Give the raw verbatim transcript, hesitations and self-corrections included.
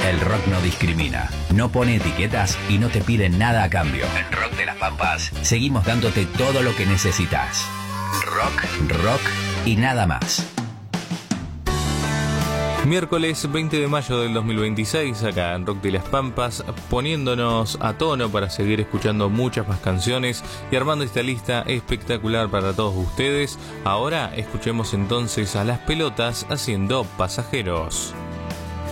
El rock no discrimina, no pone etiquetas y no te pide nada a cambio. En Rock de las Pampas seguimos dándote todo lo que necesitas. Rock, rock y nada más. Miércoles veinte de mayo del dos mil veintiséis, acá en Rock de las Pampas, poniéndonos a tono para seguir escuchando muchas más canciones y armando esta lista espectacular para todos ustedes. Ahora escuchemos entonces a Las Pelotas haciendo Pasajeros.